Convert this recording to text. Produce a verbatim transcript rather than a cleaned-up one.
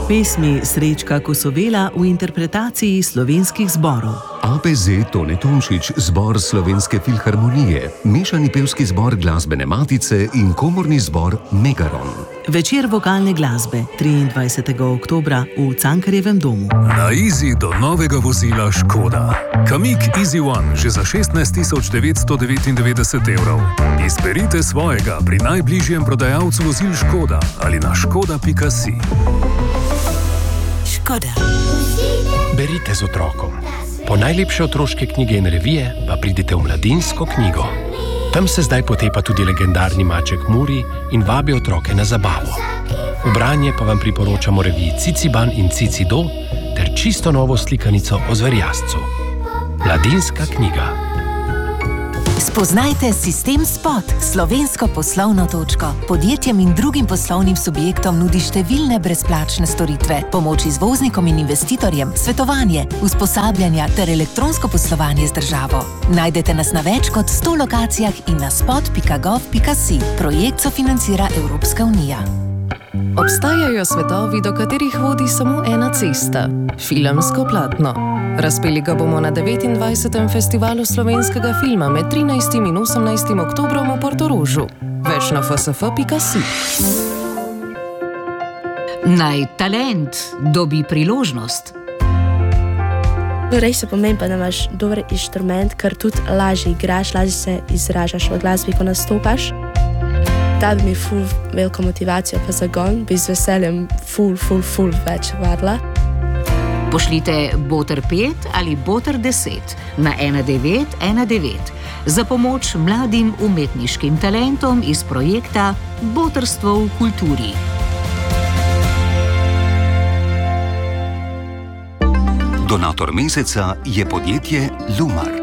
Pesmi Srečka Kosovela v interpretaciji slovenskih zborov. A P Z Tone Tomšič, zbor Slovenske filharmonije, mešani pevski zbor Glasbene matice in komorni zbor Megaron. Večer vokalne glasbe triindvajsetega oktobra v Cankarjevem domu. Na Easy do novega vozila Škoda. Kamiq Easy One že za šestnajst tisoč devetsto devetindevetdeset evrov. Izberite svojega pri najbližjem prodajalcu vozil Škoda ali na škoda pika si. Škoda. Berite z otrokom. Po najlepše otroške knjige in revije pa pridite v Mladinsko knjigo. Tam se zdaj potepa tudi legendarni maček Muri in vabi otroke na zabavo. V branje pa vam priporočamo reviji Ciciban in Cicido ter čisto novo slikanico o zverjascu. Mladinska knjiga. Spoznajte Sistem Spot, slovensko poslovno točko. Podjetjem in drugim poslovnim subjektom nudi številne brezplačne storitve, pomoč izvoznikom in investitorjem, svetovanje, usposabljanja ter elektronsko poslovanje z državo. Najdete nas na več kot sto lokacijah in na spot pika gov pika si. Projekt sofinancira Evropska unija. Obstajajo svetovi, do katerih vodi samo ena cesta. Filmsko platno. Razpeli ga bomo na devetindvajsetem festivalu slovenskega filma med trinajstim in osemnajstim oktobrom v Portorožu. Več na f s f pika si. Naj talent dobi priložnost. Res je pomembno, da imaš dober inštrument, ker tudi lažje igraš, lažje se izražaš v glasbi, ko nastopaš. Da bi mi ful veliko motivacijo pa zagon, bi z veseljem ful, ful, ful več vadila. Pošljite boter pet ali boter deset na ena devet ena devet za pomoč mladim umetniškim talentom iz projekta Botrstvo v kulturi. Donator meseca je podjetje Lumar.